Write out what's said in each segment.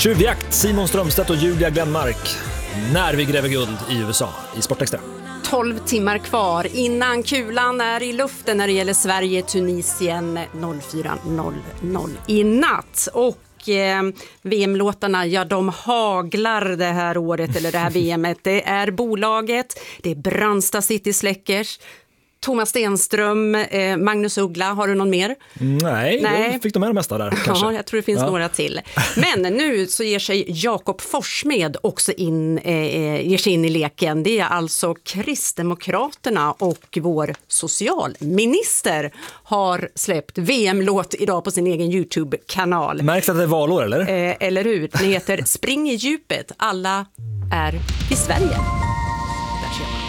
Tjuvjakt, Simon Strömstedt och Julia Glenmark. När vi gräver guld i USA i Sportextra. 12 timmar kvar innan kulan är i luften när det gäller Sverige-Tunisien 04.00 i natt. Och VM-låtarna, ja, de haglar det här året eller det här VMet. Det är bolaget, det är Brandsta City Släckers, Thomas Stenström, Magnus Uggla. Har du någon mer? Nej. Jag fick de med de mesta där. Kanske. Ja, jag tror det finns några till. Men nu så ger sig Jakob Forssmed också ger sig in i leken. Det är alltså Kristdemokraterna och vår socialminister har släppt VM-låt idag på sin egen YouTube-kanal. Märks att det är valår, eller? Eller hur? Det heter Spring i djupet. Alla är i Sverige. Där ser man.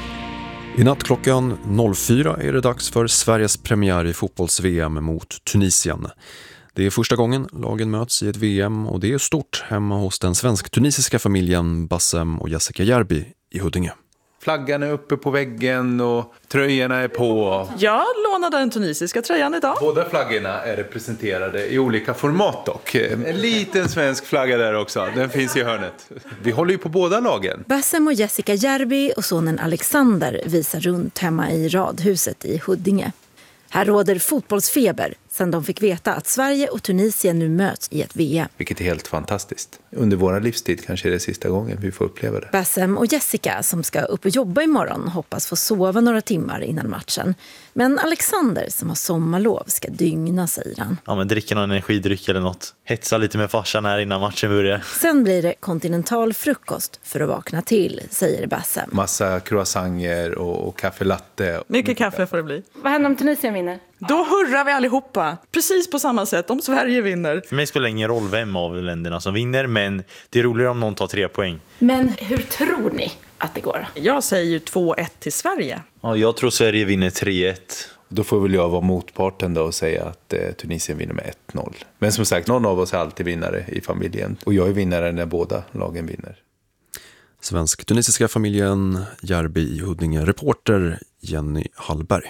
I natt klockan 04 är det dags för Sveriges premiär i fotbolls-VM mot Tunisien. Det är första gången lagen möts i ett VM och det är stort hemma hos den svensk-tunisiska familjen Bassem och Jessica Järbi i Huddinge. Flaggan är uppe på väggen och tröjorna är på. Jag lånade den tunisiska tröjan idag. Båda flaggorna är representerade i olika format dock. En liten svensk flagga där också, den finns i hörnet. Vi håller ju på båda lagen. Bassem och Jessica Järbi och sonen Alexander visar runt hemma i radhuset i Huddinge. Här råder fotbollsfeber sedan de fick veta att Sverige och Tunisien nu möts i ett VM. Vilket är helt fantastiskt. Under våra livstid kanske är det sista gången vi får uppleva det. Bassem och Jessica som ska upp och jobba imorgon hoppas få sova några timmar innan matchen. Men Alexander som har sommarlov ska dygna, säger han. Ja, men dricka någon energidryck eller något. Hetsa lite med farsan här innan matchen börjar. Sen blir det kontinental frukost för att vakna till, säger Bassem. Massa croissanter och kaffe latte. Mycket kaffe får det bli. Vad händer om Tunisien vinner? Då hurrar vi allihopa. Precis på samma sätt om Sverige vinner. För mig spelar det ingen roll vem av länderna som vinner, men det är roligare om någon tar 3 poäng. Men hur tror ni att det går? Jag säger ju 2-1 till Sverige. Ja, jag tror Sverige vinner 3-1. Då får väl jag vara motparten då och säga att Tunisien vinner med 1-0. Men som sagt, någon av oss är alltid vinnare i familjen. Och jag är vinnare när båda lagen vinner. Svensk-tunisiska familjen Järbi i Huddinge, reporter Jenny Hallberg.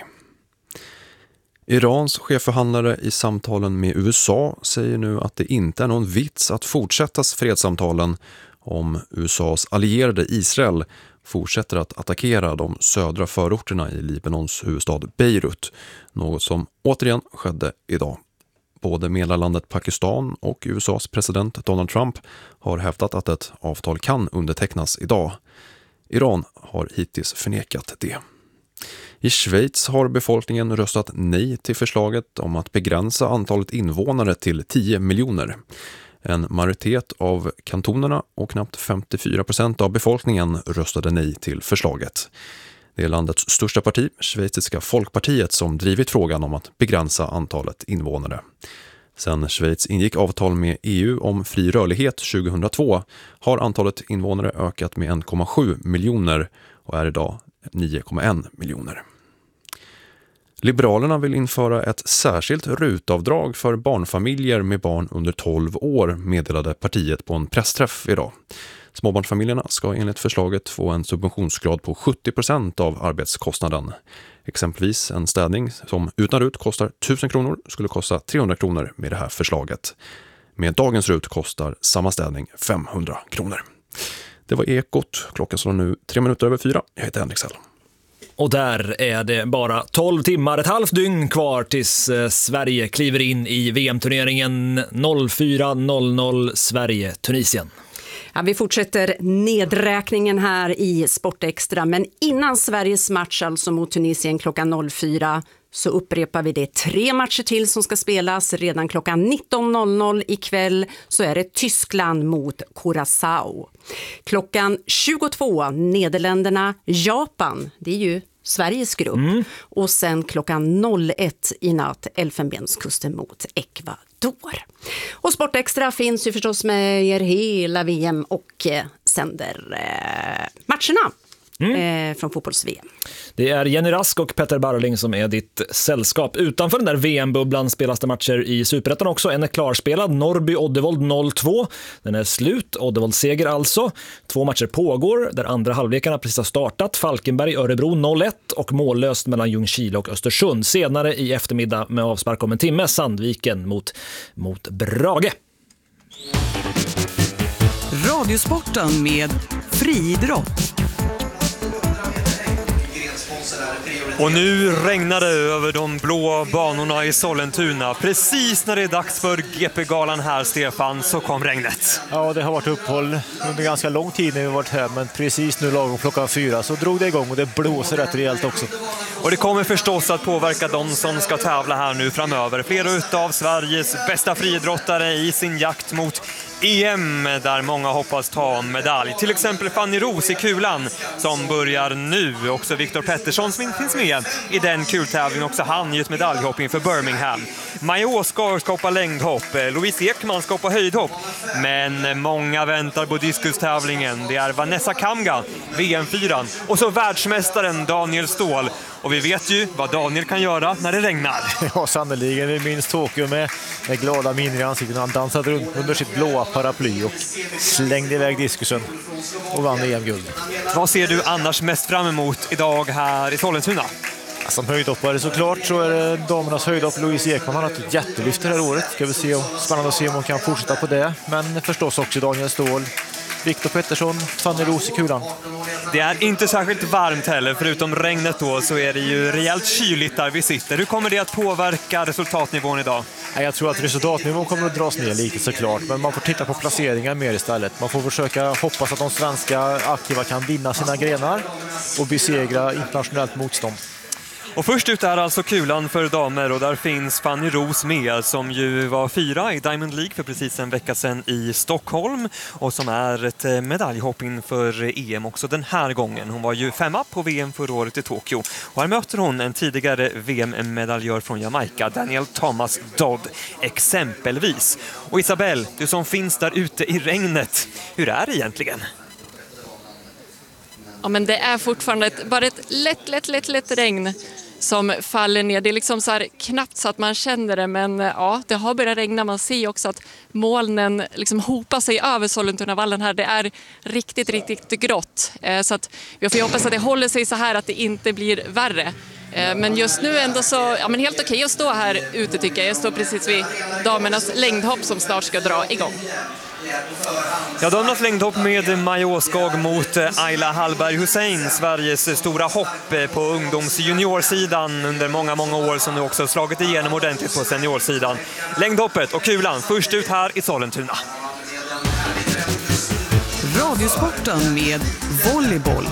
Irans chefförhandlare i samtalen med USA säger nu att det inte är någon vits att fortsätta fredssamtalen om USAs allierade Israel fortsätter att attackera de södra förorterna i Libanons huvudstad Beirut, något som återigen skedde idag. Både medlarlandet Pakistan och USAs president Donald Trump har hävdat att ett avtal kan undertecknas idag. Iran har hittills förnekat det. I Schweiz har befolkningen röstat nej till förslaget om att begränsa antalet invånare till 10 miljoner. En majoritet av kantonerna och knappt 54% av befolkningen röstade nej till förslaget. Det är landets största parti, Schweiziska folkpartiet, som drivit frågan om att begränsa antalet invånare. Sen Schweiz ingick avtal med EU om fri rörlighet 2002 har antalet invånare ökat med 1,7 miljoner och är idag 9,1 miljoner. Liberalerna vill införa ett särskilt rutavdrag för barnfamiljer med barn under 12 år, meddelade partiet på en pressträff idag. Småbarnsfamiljerna ska enligt förslaget få en subventionsgrad på 70% av arbetskostnaden. Exempelvis en städning som utan rut kostar 1000 kronor skulle kosta 300 kronor med det här förslaget. Med dagens rut kostar samma städning 500 kronor. Det var Ekot. Klockan slår nu 4:03. Jag heter Henrik Sell. Och där är det bara 12 timmar, ett halvt dygn kvar tills Sverige kliver in i VM-turneringen 04.00 Sverige-Tunisien. Ja, vi fortsätter nedräkningen här i Sportextra, men innan Sveriges match alltså mot Tunisien klockan 04 så upprepar vi det 3 matcher till som ska spelas. Redan klockan 19.00 ikväll så är det Tyskland mot Curaçao. Klockan 22 Nederländerna, Japan, det är ju Sveriges grupp. Och sen klockan 01 i natt Elfenbenskusten mot Ecuador. Och Sportextra finns ju förstås med er hela VM och sänder matcherna från fotbolls-VM. Det är Jenny Rask och Petter Barling som är ditt sällskap. Utanför den där VM-bubblan spelas det matcher i Superettan också. En är klarspelad, Norrby-Oddevold 0-2. Den är slut, Oddevold seger alltså. 2 matcher pågår där andra halvlekarna precis har startat. Falkenberg-Örebro 0-1 och mållöst mellan Ljungskile och Östersund. Senare i eftermiddag med avspark om en timme, Sandviken mot Brage. Radiosporten med friidrott. Och nu regnar det över de blå banorna i Sollentuna. Precis när det är dags för GP-galan här, Stefan, så kom regnet. Ja, det har varit uppehåll under ganska lång tid när vi varit här, men precis nu lagom klockan 4 så drog det igång och det blåser rätt rejält också. Och det kommer förstås att påverka de som ska tävla här nu framöver. Flera utav Sveriges bästa friidrottare i sin jakt mot EM där många hoppas ta medalj. Till exempel Fanny Roos i kulan som börjar nu. Också Viktor Pettersson som finns med i den kultävlingen. Också han i ett medaljhopp inför Birmingham. Maja Åskar ska hoppa längdhopp. Louise Ekman ska hoppa höjdhopp. Men många väntar på diskustävlingen. Det är Vanessa Kamga, VM-4. Och så världsmästaren Daniel Ståhl. Och vi vet ju vad Daniel kan göra när det regnar. Ja, sannoliken. Vi minns Tokyo med glada miner i ansikten. Han dansade runt under sitt blåa paraply och slängde iväg diskusen och vann EM-guld. Vad ser du annars mest fram emot idag här i Sollentuna? Som höjdhoppare såklart så är det damernas höjdhopp. Louise Ekman har ett jättelyft det här året. Ska vi se, spännande att se om hon kan fortsätta på det. Men förstås också Daniel Ståhl, Viktor Pettersson, Fanny Roos i kulan. Det är inte särskilt varmt heller, förutom regnet då så är det ju rejält kyligt där vi sitter. Hur kommer det att påverka resultatnivån idag? Jag tror att resultatnivån kommer att dras ner lite såklart, men man får titta på placeringar mer istället. Man får försöka hoppas att de svenska aktiva kan vinna sina grenar och besegra internationellt motstånd. Och först ut är alltså kulan för damer och där finns Fanny Roos med som ju var 4 i Diamond League för precis en vecka sedan i Stockholm och som är ett medaljhopp inför EM också den här gången. Hon var ju 5 på VM förra året i Tokyo och här möter hon en tidigare VM-medaljör från Jamaica, Daniel Thomas Dodd exempelvis. Och Isabelle, du som finns där ute i regnet, hur är det egentligen? Ja, men det är fortfarande bara ett lätt regn som faller ner. Det är liksom så här knappt så att man känner det, men ja, det har börjat regna. Man ser också att molnen liksom hopar sig över Sollentunavallen här. Det är riktigt grått. Så att vi får hoppas att det håller sig så här att det inte blir värre. Men just nu ändå så, ja men helt okej att stå här ute tycker jag. Jag står precis vid damernas längdhopp som snart ska dra igång. Ja, damernas längdhopp med Maja Åskag mot Ayla Hallberg Hussein, Sveriges stora hopp på ungdomsjuniorsidan under många år som nu också slagit igenom ordentligt på seniorsidan. Längdhoppet och kulan först ut här i Sollentuna. Radiosporten med volleyboll.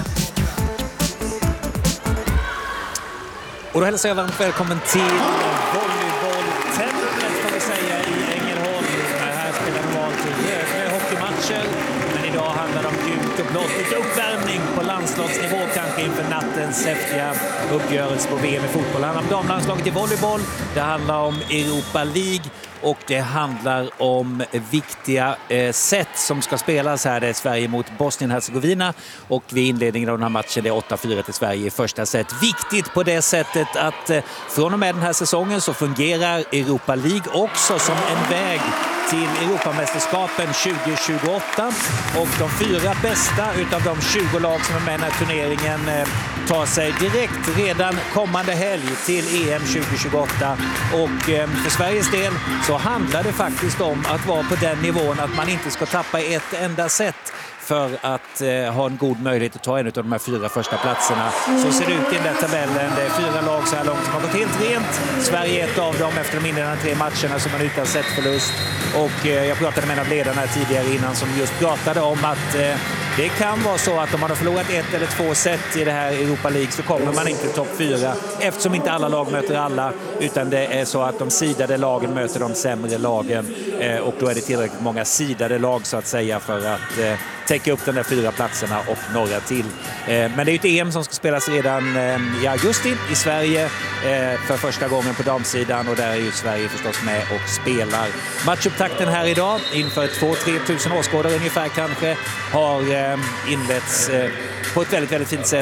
Och då hälsar jag varmt välkommen till volleybolltemplet kan vi säga i Ängelholm. Här spelar normalt röda hockeymatcher, men idag handlar det om gult och blått. Lite uppvärmning på landslagsnivå kanske inför nattens häftiga uppgörelse på VM i fotboll. Det handlar om damlandslaget i volleyboll, det handlar om Europa League och det handlar om viktiga set som ska spelas här. Det är Sverige mot Bosnien-Hercegovina och vid inledningen av den här matchen det är 8-4 till Sverige i första set. Viktigt på det sättet att från och med den här säsongen så fungerar Europa League också som en väg till Europamästerskapen 2028 och de 4 bästa utav de 20 lag som är med i den här turneringen tar sig direkt redan kommande helg till EM 2028 och för Sveriges del så handlar det faktiskt om att vara på den nivån att man inte ska tappa ett enda set för att ha en god möjlighet att ta en av de här 4 första platserna. Så ser det ut i den där tabellen. Det är 4 lag så här långt som har gått helt rent. Sverige är ett av dem efter de inledande 3 matcherna som man utan sett förlust. Och jag pratade med en av ledarna tidigare innan som just pratade om att det kan vara så att om man har förlorat 1 eller 2 set i det här Europa League så kommer man inte till topp 4 eftersom inte alla lag möter alla utan det är så att de sidade lagen möter de sämre lagen och då är det tillräckligt många sidade lag så att säga för att täcka upp de där 4 platserna och några till. Men det är ju ett EM som ska spelas redan i augusti i Sverige för första gången på damsidan och där är ju Sverige förstås med och spelar. Matchupptakten här idag inför 2-3 tusen åskådare ungefär kanske har inletts på ett väldigt fint sätt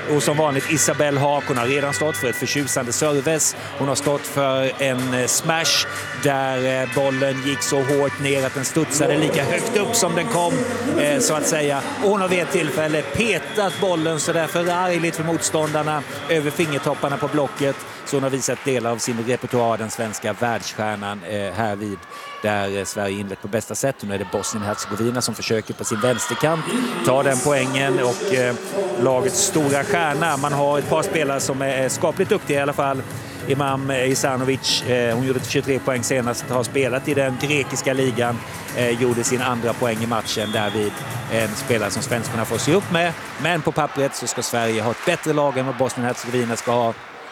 Och som vanligt Isabelle Haak, hon har redan stått för ett förtjusande service. Hon har stått för en smash där bollen gick så hårt ner att den studsade lika högt upp som den kom, så att säga. Och hon har vid ett tillfälle petat bollen så där förargligt för motståndarna över fingertopparna på blocket. Så hon har visat delar av sin repertoar, den svenska världsstjärnan här vid där Sverige inlett på bästa sätt. Nu är det Bosnien-Hercegovina som försöker på sin vänsterkant ta den poängen och lagets stora stjärna. Man har ett par spelare som är skapligt duktiga i alla fall. Imam Isanovic, hon gjorde 23 poäng senast, har spelat i den grekiska ligan, gjorde sin andra poäng i matchen därvid. En spelare som svenskarna får se upp med, men på pappret så ska Sverige ha ett bättre lag än vad Bosnien-Hercegovina ska ha.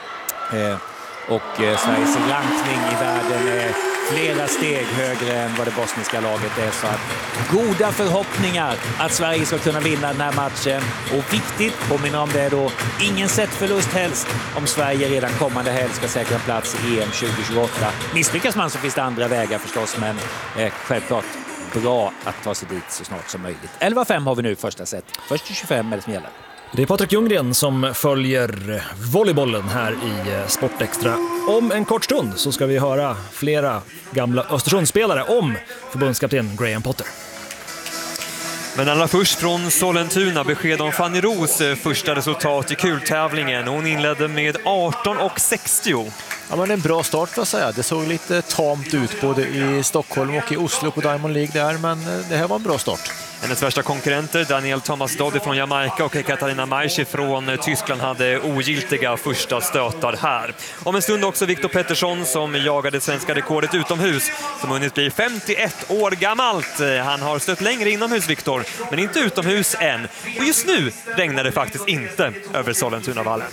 Och Sveriges rankning i världen är flera steg högre än vad det bosniska laget är, så att goda förhoppningar att Sverige ska kunna vinna den här matchen. Och viktigt, påminner om det då, ingen setförlust helst om Sverige redan kommande helg ska säkra plats i EM 2028. Misslyckas man så finns det andra vägar förstås, men självklart bra att ta sig dit så snart som möjligt. 11-5 har vi nu första set. Först 25 är det som gäller. Det är Patrik Ljunggren som följer volleybollen här i Sportextra. Om en kort stund så ska vi höra flera gamla Östersundsspelare om förbundskapten Graham Potter. Men allra först från Sollentuna besked om Fanny Ros första resultat i kultävlingen. Hon inledde med 18,60. Ja, men en bra start för att säga. Det såg lite tamt ut både i Stockholm och i Oslo på Diamond League där, men det här var en bra start. Hennes värsta konkurrenter, Daniel Thomas Dodd från Jamaica och Katarina Maischi från Tyskland, hade ogiltiga första stötar här. Om en stund också Viktor Pettersson som jagade svenska rekordet utomhus, som hunnit bli 51 år gammalt. Han har stött längre inomhus, Viktor, men inte utomhus än. Och just nu regnar det faktiskt inte över Sollentunavallen.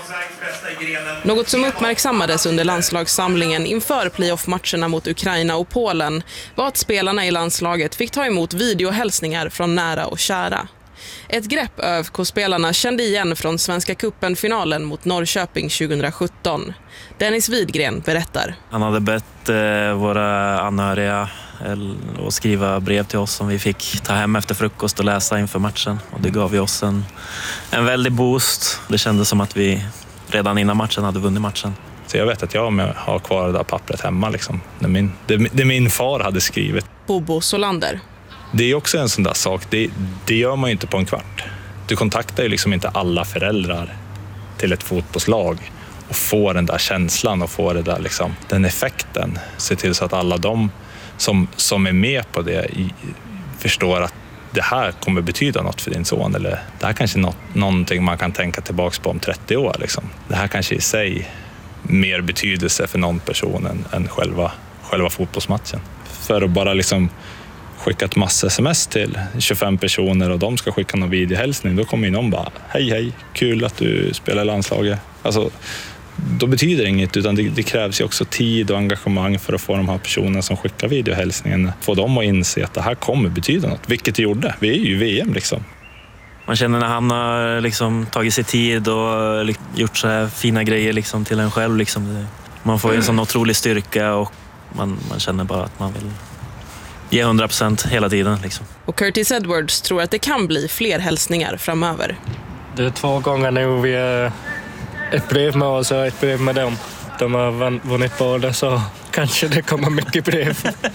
Något som uppmärksammades under landslagssamlingen inför playoff-matcherna mot Ukraina och Polen var att spelarna i landslaget fick ta emot videohälsningar från nära och kära. Ett grepp ÖFK-spelarna kände igen från Svenska Cupen-finalen mot Norrköping 2017. Dennis Widgren berättar. Han hade bett våra anhöriga att skriva brev till oss som vi fick ta hem efter frukost och läsa inför matchen. Och det gav ju oss en väldig boost. Det kändes som att vi redan innan matchen hade vunnit matchen. Så jag vet att jag har kvar det där pappret hemma. Liksom. Det min far hade skrivit. Bobo Solander. Det är också en sån där sak. Det gör man ju inte på en kvart. Du kontaktar ju liksom inte alla föräldrar till ett fotbollslag och får den där känslan och får det där liksom, den effekten. Se till så att alla de som är med på det förstår att det här kommer betyda något för din son, eller det här kanske är någonting man kan tänka tillbaka på om 30 år. Liksom. Det här kanske i sig mer betydelse för någon person än själva fotbollsmatchen. För att bara liksom skicka ett massa sms till 25 personer och de ska skicka någon videohälsning, då kommer ju någon bara hej, kul att du spelar i landslaget. Alltså, då betyder det inget, utan det krävs ju också tid och engagemang för att få de här personerna som skickar videohälsningen, få dem att inse att det här kommer betyda något, vilket det gjorde. Vi är ju i VM liksom. Man känner när han har liksom tagit sig tid och gjort så här fina grejer liksom till en själv. Liksom. Man får ju en sån otrolig styrka och man känner bara att man vill ge 100% hela tiden. Liksom. Och Curtis Edwards tror att det kan bli fler hälsningar framöver. Det är 2 gånger nu vi är ett brev med oss och ett brev med dem. De har vunnit båda, så kanske det kommer mycket brev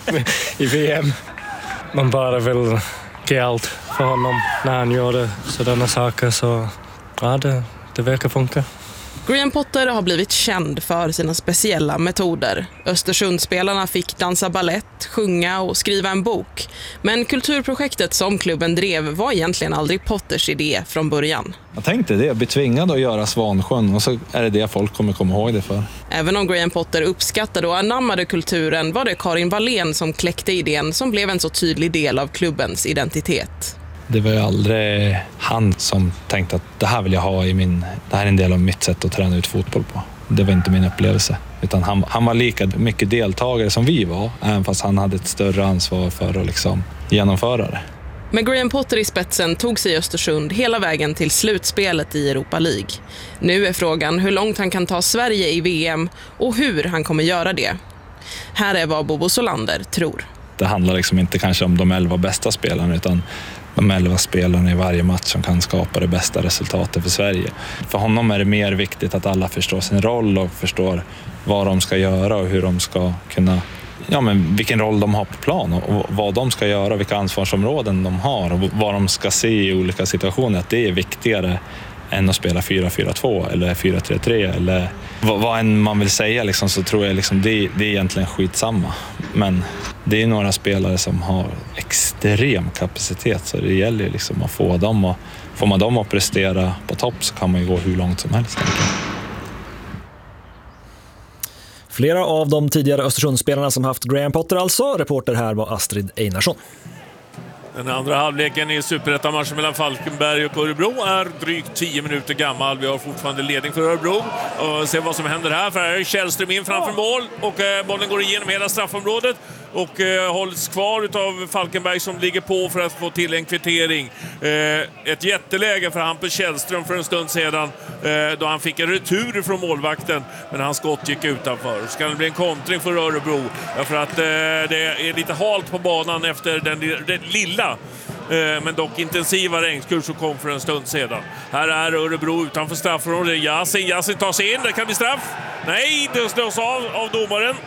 i VM. Man bara vill ge allt för honom när han gör sådana saker, så ja, det verkar funka. Graham Potter har blivit känd för sina speciella metoder. Östersundsspelarna fick dansa ballett, sjunga och skriva en bok. Men kulturprojektet som klubben drev var egentligen aldrig Potters idé från början. Jag tänkte det, jag blir tvingad att göra Svansjön och så är det folk kommer komma ihåg det för. Även om Graham Potter uppskattade och anammade kulturen var det Karin Wallén som kläckte idén som blev en så tydlig del av klubbens identitet. Det var ju aldrig han som tänkte att det här vill jag ha det här är en del av mitt sätt att träna ut fotboll på. Det var inte min upplevelse. Utan han var lika mycket deltagare som vi var, även fast han hade ett större ansvar för att liksom genomföra det. Med Graham Potter i spetsen tog sig Östersund hela vägen till slutspelet i Europa League. Nu är frågan hur långt han kan ta Sverige i VM och hur han kommer göra det. Här är vad Bobo Solander tror. det handlar liksom inte kanske om de 11 bästa spelarna, utan de 11 spelarna i varje match som kan skapa det bästa resultatet för Sverige. För honom är det mer viktigt att alla förstår sin roll och förstår vad de ska göra och hur de ska kunna, vilken roll de har på plan och vad de ska göra, vilka ansvarsområden de har och vad de ska se i olika situationer. Att det är viktigare än att spela 4-4-2 eller 4-3-3 eller vad än man vill säga liksom, så tror jag liksom, det är egentligen skitsamma. Men det är några spelare som har extrem kapacitet, så det gäller liksom att få dem, och får man dem att prestera på topp så kan man ju gå hur långt som helst. Flera av de tidigare Östersundsspelarna som haft Graham Potter alltså. Reporter här var Astrid Einarsson. Den andra halvleken i Superettan-matchen mellan Falkenberg och Örebro är drygt 10 minuter gammal. Vi har fortfarande ledning för Örebro. Och se vad som händer här. För här är Källström in framför mål och bollen går igenom hela straffområdet och hålls kvar utav Falkenberg som ligger på för att få till en kvittering. Ett jätteläge för Hampus Källström för en stund sedan då han fick en retur från målvakten, men hans skott gick utanför. Ska det bli en kontring för Örebro för att det är lite halt på banan efter den lilla men dock intensiva regnskur som kom för en stund sedan. Här är Örebro utanför straffområdet. Yasin tar sig in, det kan bli straff. Nej, det slås av domaren.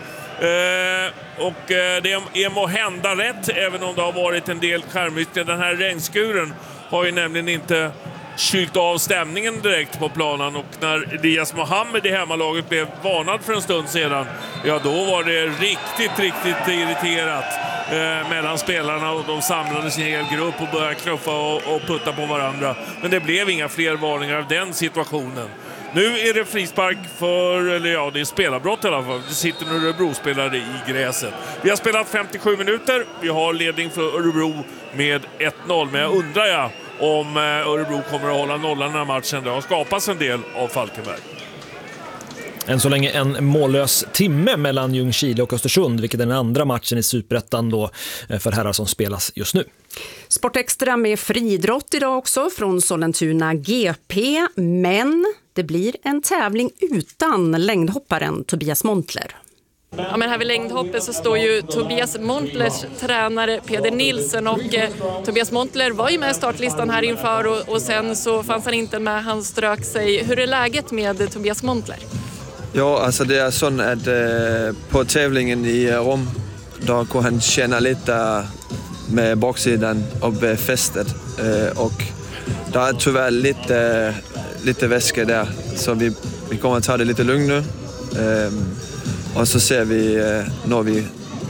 Det är må hända rätt, även om det har varit en del skärmytter. Den här regnskuren har ju nämligen inte kylt av stämningen direkt på planen, och när Elias Mohammed i hemmalaget blev varnad för en stund sedan, ja då var det riktigt irriterat mellan spelarna, och de samlades i en hel grupp och började knuffa och putta på varandra. Men det blev inga fler varningar av den situationen. Nu är det frispark det är spelarbrott i alla fall. Det sitter nu Örebro-spelare i gräset. Vi har spelat 57 minuter. Vi har ledning för Örebro med 1-0. Men jag undrar om Örebro kommer att hålla nollan den här matchen. Det har skapats en del av Falkenberg. Än så länge en mållös timme mellan Ljungskile och Östersund, vilket är den andra matchen i Superettan då för herrar som spelas just nu. Sportextra med friidrott idag också från Sollentuna GP, men det blir en tävling utan längdhopparen Tobias Montler. Ja, men här vid längdhoppet så står ju Tobias Montlers tränare Peder Nilsson, och Tobias Montler var ju med i startlistan här inför och sen så fanns han inte med, han strök sig. Hur är läget med Tobias Montler? Ja, alltså det är så att på tävlingen i Rom då kunde han känna lite med baksidan av fästet och det är tyvärr lite väska där, så vi kommer att ta det lite lugnt nu och så ser vi när vi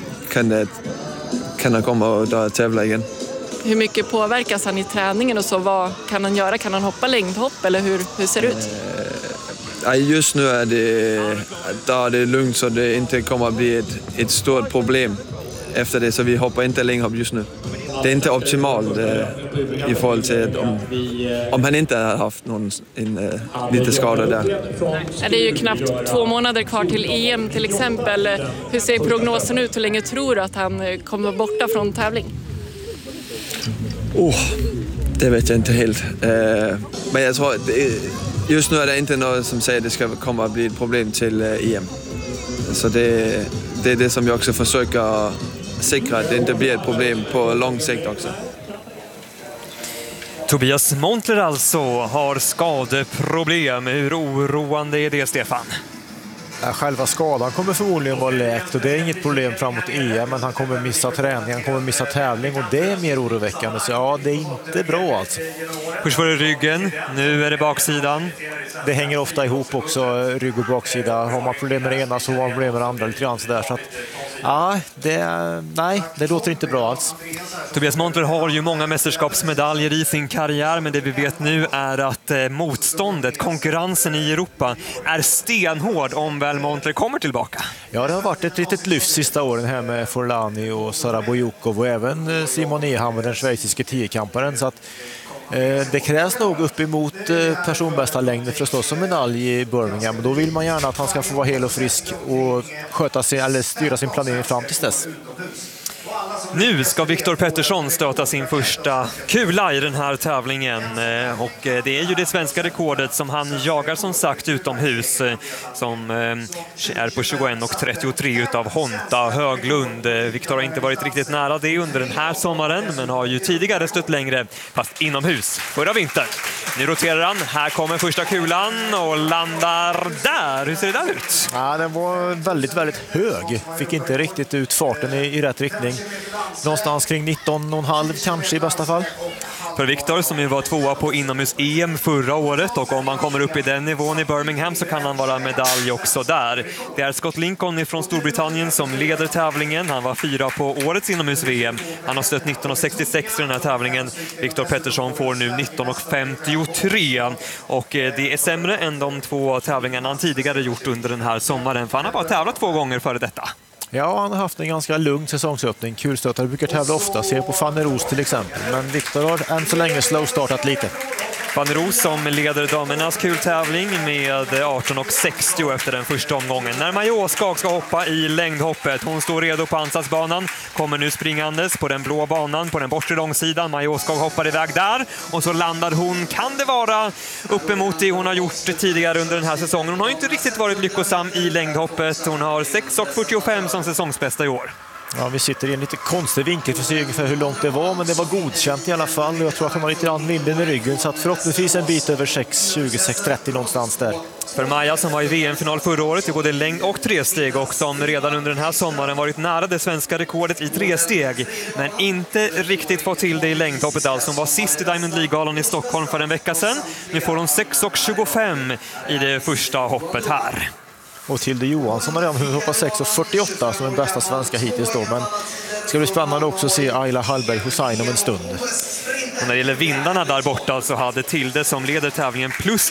kan komma och tävla igen. Hur mycket påverkas han i träningen och så? Vad kan han göra? Kan han hoppa längdhopp eller hur ser det ut? Just nu är det lugnt, så det inte kommer att bli ett stort problem efter det, så vi hoppar inte längdhopp just nu. Det är inte optimalt i förhållande till om han inte har haft lite skada där. Det är ju knappt 2 månader kvar till EM till exempel. Hur ser prognosen ut? Hur länge tror du att han kommer borta från tävling? Det vet jag inte helt. Men jag tror just nu är det inte något som säger att det ska komma att bli ett problem till EM. Så det är det som jag också försöker säkra, att det inte blir ett problem på lång sikt också. Tobias Montler alltså har skadeproblem. Hur oroande är det, Stefan? Själva skadan kommer förmodligen vara läkt och det är inget problem framåt EM, men han kommer missa träning, han kommer missa tävling och det är mer oroväckande, så ja, det är inte bra alltså. Först var det ryggen, nu är det baksidan. Det hänger ofta ihop också, rygg och baksida. Har man problem med det ena så har man problem med det andra lite grann sådär, så att ja, det låter inte bra alls. Tobias Montler har ju många mästerskapsmedaljer i sin karriär, men det vi vet nu är att motståndet, konkurrensen i Europa är stenhård om väl Montler kommer tillbaka. Ja, det har varit ett litet lyft sista åren här med Forlani och Sara Bojukov och även Simon Ehammer, den schweiziske tiokamparen, så att det krävs nog upp emot personbästa längden för att slå som medalj i Birmingham, men då vill man gärna att han ska få vara hel och frisk och styra sin planering fram till dess. Nu ska Viktor Pettersson stöta sin första kula i den här tävlingen och det är ju det svenska rekordet som han jagar som sagt utomhus som är på 21.33 utav Honta Höglund. Viktor har inte varit riktigt nära det under den här sommaren men har ju tidigare stött längre fast inomhus förra vintern. Nu roterar han, här kommer första kulan och landar där. Hur ser det där ut? Ja, den var väldigt, väldigt hög. Fick inte riktigt ut farten i rätt riktning. Någonstans kring 19,5 kanske i bästa fall. För Viktor som ju var tvåa på inomhus-EM förra året och om han kommer upp i den nivån i Birmingham så kan han vara medalj också där. Det är Scott Lincoln från Storbritannien som leder tävlingen. Han var 4 på årets inomhus-VM. Han har stött 19,66 i den här tävlingen. Viktor Pettersson får nu 19,53 och det är sämre än de 2 tävlingarna han tidigare gjort under den här sommaren. För han har bara tävlat 2 gånger före detta. Ja, han har haft en ganska lugn säsongsöppning. Kulstötare brukar tävla ofta, se på Fanny Roos till exempel. Men Viktor har än så länge slow-startat lite. Fanny Roos som leder damernas kultävling med 18,60 efter den första omgången. När Maja Åskog ska hoppa i längdhoppet. Hon står redo på ansatsbanan. Kommer nu springandes på den blå banan på den bortre långsidan. Maja Åskog hoppar iväg där och så landar hon. Kan det vara uppemot det hon har gjort tidigare under den här säsongen? Hon har inte riktigt varit lyckosam i längdhoppet. Hon har 6,45 som säsongsbästa i år. Ja, vi sitter i en lite konstig vinkel för att se ungefär hur långt det var, men det var godkänt i alla fall. Jag tror att hon har lite grann vinden i ryggen, så att förhoppningsvis en bit över 6,20-6,30 någonstans där. För Maja som var i VM-final förra året i både längd- och tresteg och som redan under den här sommaren varit nära det svenska rekordet i tresteg men inte riktigt fått till det i längdhoppet alls. Hon var sist i Diamond League-galan i Stockholm för en vecka sedan. Nu får hon 6,25 i det första hoppet här. Och Tilde Johansson har redan hoppat 6,48 som den bästa svenska hittills då. Men det ska bli spännande också att se Ayla Hallberg Hussein om en stund. Och när det gäller vindarna där borta så hade Tilde som leder tävlingen plus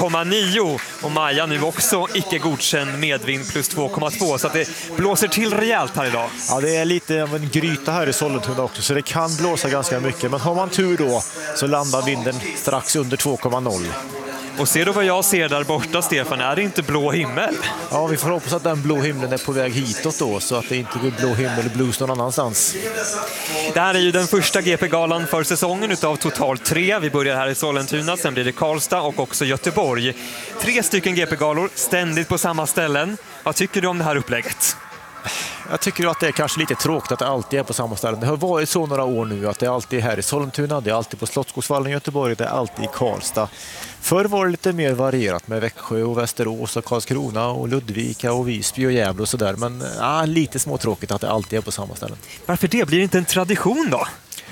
3,9 och Maja nu också icke godkänd medvind plus 2,2 så att det blåser till rejält här idag. Ja, det är lite av en gryta här i Sollentuna också så det kan blåsa ganska mycket, men har man tur då så landar vinden strax under 2,0. Och ser du vad jag ser där borta, Stefan? Är det inte blå himmel? Ja, vi får hoppas att den blå himlen är på väg hitåt då, så att det inte blir blå himmel eller blues någon annanstans. Det här är ju den första GP-galan för säsongen utav totalt 3. Vi börjar här i Sollentuna, sen blir det Karlstad och också Göteborg. 3 stycken GP-galor, ständigt på samma ställen. Vad tycker du om det här upplägget? Jag tycker att det är kanske lite tråkigt att det alltid är på samma ställe. Det har varit så några år nu att det är alltid här i Sollentuna, det är alltid på Slottsskogsvallen i Göteborg, det är alltid i Karlstad. Förr var det lite mer varierat med Växjö och Västerås och Karlskrona och Ludvika och Visby och Gävle och sådär. Men lite småtråkigt att det alltid är på samma ställen. Varför det? Blir det inte en tradition då?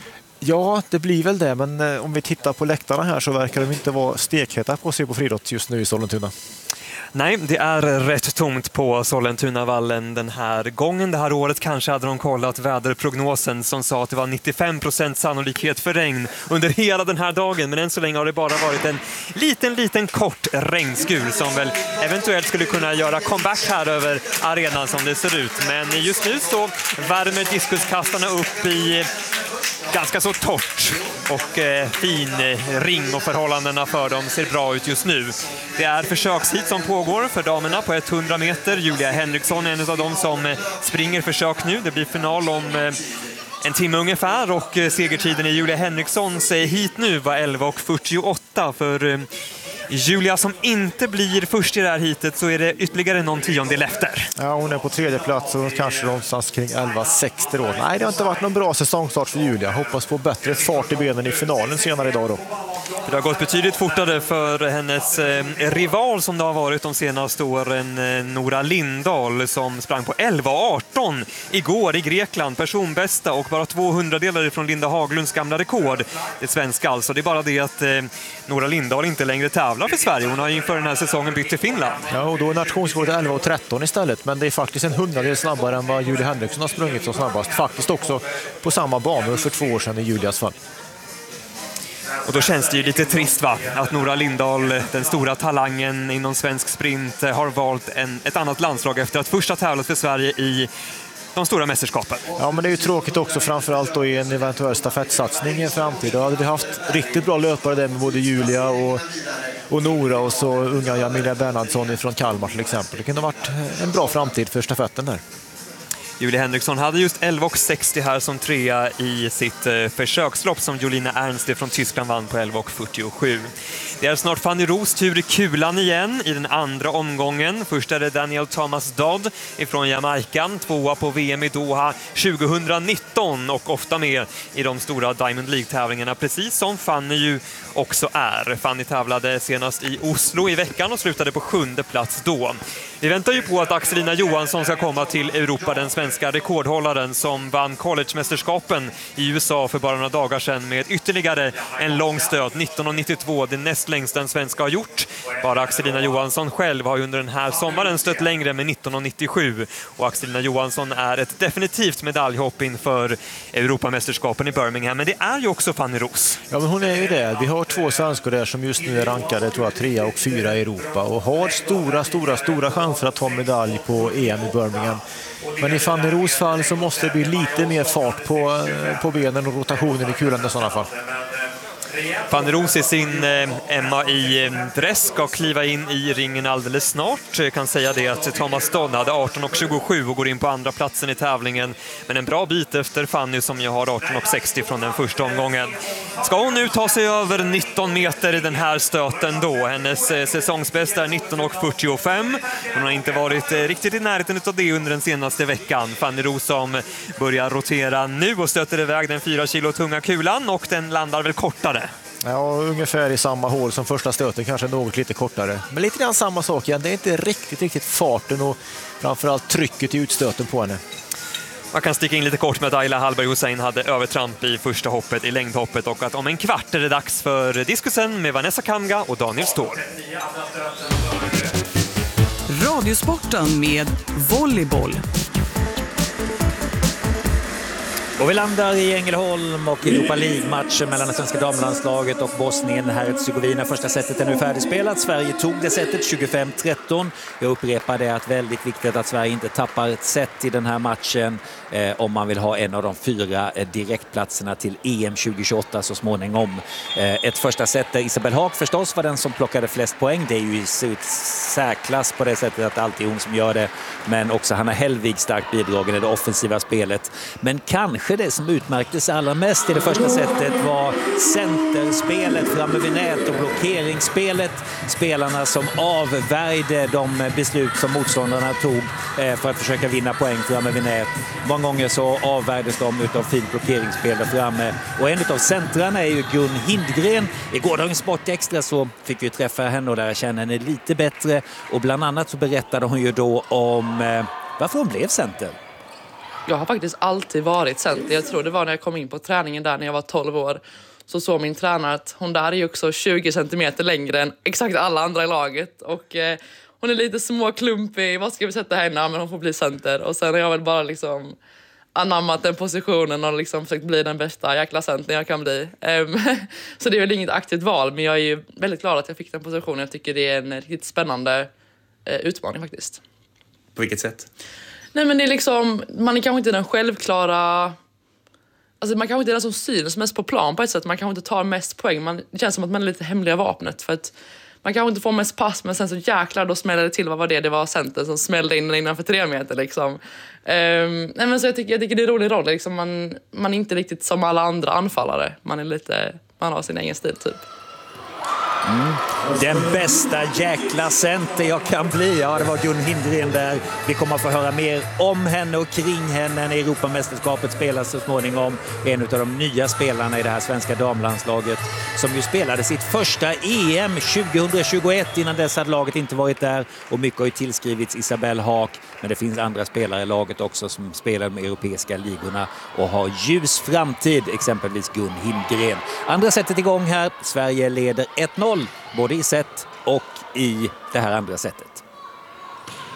Ja, det blir väl det, men om vi tittar på läktarna här så verkar de inte vara stekheta på att se på friidrott just nu i Sollentuna. Nej, det är rätt tomt på Sollentunavallen den här gången. Det här året kanske hade de kollat väderprognosen som sa att det var 95% sannolikhet för regn under hela den här dagen. Men än så länge har det bara varit en liten kort regnskur som väl eventuellt skulle kunna göra comeback här över arenan som det ser ut. Men just nu så värmer diskuskastarna upp i ganska så torrt och fin ring och förhållandena för dem ser bra ut just nu. Det är försökshit som pågår för damerna på 100 meter. Julia Henriksson är en av dem som springer försök nu. Det blir final om en timme ungefär och segertiden i Julia Henrikssons hit nu var 11,48 för Julia som inte blir först i det här hitet så är det ytterligare någon tiondel efter. Ja, hon är på 3:e plats och kanske någonstans kring 11,60 då. Nej, det har inte varit någon bra säsongstart för Julia. Hoppas få bättre fart i benen i finalen senare idag då. Det har gått betydligt fortare för hennes rival som det har varit de senaste åren, Nora Lindahl som sprang på 11,18 igår i Grekland, personbästa och bara 200-delar från Linda Haglunds gamla rekord. Det svenska alltså. Det är bara det att Nora Lindahl inte längre tävlar för Sverige. Hon har inför den här säsongen bytt till Finland. Ja, och då är nationsrekordet 11,13 istället, men det är faktiskt en 100-del snabbare än vad Julia Henriksson har sprungit så snabbast. Faktiskt också på samma banor för 2 år sedan i Julias fall. Och då känns det ju lite trist att Nora Lindahl, den stora talangen inom svensk sprint, har valt ett annat landslag efter att först ha tävlat för Sverige i de stora mästerskapen. Ja, men det är ju tråkigt också framförallt då i en eventuell stafettsatsning i en framtid. Då hade vi haft riktigt bra löpare där med både Julia och Nora och så unga Jamilia Bernhardsson från Kalmar till exempel. Det kunde ha varit en bra framtid för stafetten där. Julie Henriksson hade just 11,60 här som trea i sitt försökslopp som Jolina Ernst från Tyskland vann på 11,47. Det är snart Fanny Roos tur i kulan igen i den andra omgången. Först är det Daniel Thomas Dodd ifrån Jamaica, tvåa på VM i Doha 2019 och ofta med i de stora Diamond League-tävlingarna, precis som Fanny ju också är. Fanny tävlade senast i Oslo i veckan och slutade på 7:e plats då. Vi väntar ju på att Axelina Johansson ska komma till Europa, den svenska rekordhållaren som vann collegemästerskapen i USA för bara några dagar sedan med ytterligare en lång stöt, 19,92, det näst längsta en svenska har gjort. Bara Axelina Johansson själv har under den här sommaren stött längre med 19,97 och Axelina Johansson är ett definitivt medaljhopp inför Europamästerskapen i Birmingham, men det är ju också Fanny Roos. Ja, men hon är ju det. Vi har 2 svenskor där som just nu är rankade, tror jag, 3 och 4 i Europa och har stora chanser att ta medalj på EM i Birmingham. Men i Fanny Roos fall så måste det bli lite mer fart på benen och rotationen i kulan i sådana fall. Fanny Roos i sin Emma i dress ska kliva in i ringen alldeles snart. Jag kan säga det att Thomas Dodd hade 18,27 och går in på andra platsen i tävlingen. Men en bra bit efter Fanny som ju har 18,60 från den första omgången. Ska hon nu ta sig över 19 meter i den här stöten då? Hennes säsongsbästa är 19,45. Hon har inte varit riktigt i närheten av det under den senaste veckan. Fanny Roos som börjar rotera nu och stöter iväg den 4 kilo tunga kulan och den landar väl kortare. Ja, ungefär i samma hål som första stöten, kanske något lite kortare. Men lite grann samma sak igen, det är inte riktigt farten och framförallt trycket i utstöten på henne. Man kan sticka in lite kort med att Ayla Hallberg Hussein hade övertramp i första hoppet, i längdhoppet, och att om en kvart är det dags för diskusen med Vanessa Kamga och Daniel Ståhl. Radiosporten med volleyboll. Och vi landar i Ängelholm och Europa League-matchen mellan det svenska damlandslaget och Bosnien-Hercegovina. Första setet är nu färdigspelat. Sverige tog det setet 25-13. Jag upprepar det att väldigt viktigt att Sverige inte tappar ett set i den här matchen om man vill ha en av de 4 direktplatserna till EM 2028 så småningom. Ett första set där Isabelle Haak förstås var den som plockade flest poäng. Det är ju i särklass på det sättet att det alltid är hon som gör det. Men också Hanna Hellvig starkt bidragen i det offensiva spelet. Men kanske det som utmärktes allra mest i det första setet var centerspelet framme vid nät och blockeringsspelet. Spelarna som avvärjde de beslut som motståndarna tog för att försöka vinna poäng framme vid nät. Många gånger så avvärjdes de utav fint blockeringsspel där framme. Och en utav centrarna är ju Gun Hindgren. I gårdagens Sport Extra så fick vi träffa henne och lära känna henne lite bättre. Och bland annat så berättade hon ju då om varför hon blev center. Jag har faktiskt alltid varit center. Jag tror det var när jag kom in på träningen där när jag var 12 år. Så såg min tränare att hon där är ju också 20 centimeter längre än exakt alla andra i laget. Och hon är lite småklumpig. Vad ska vi sätta henne? Men hon får bli center. Och sen har jag väl bara liksom anammat den positionen och liksom försökt bli den bästa jäkla centern jag kan bli. Så det är väl inget aktivt val. Men jag är ju väldigt glad att jag fick den positionen. Jag tycker det är en riktigt spännande utmaning faktiskt. På vilket sätt? Nej, men det är liksom, man är kanske inte den självklara, alltså man kanske inte är den som syns mest på plan på ett sätt, man kanske inte tar mest poäng, det känns som att man är lite hemliga vapnet för att man kanske inte får mest pass, men sen så jäklar då smällde det till, vad var det? Det var centern som smällde in innanför 3 meter liksom. Nej, men så jag tycker det är en rolig roll liksom, man är inte riktigt som alla andra anfallare, man har sin egen stil typ. Den bästa jäkla center jag kan bli. Ja, det var Gun Hindgren där. Vi kommer att få höra mer om henne och kring henne när Europamästerskapet spelas så småningom. En av de nya spelarna i det här svenska damlandslaget som ju spelade sitt första EM 2021. Innan dess hade laget inte varit där och mycket har ju tillskrivits Isabelle Haak. Men det finns andra spelare i laget också som spelar med europeiska ligorna och har ljus framtid, exempelvis Gun Hindgren. Andra sättet igång här. Sverige leder 1-0 både i set och i det här andra sättet.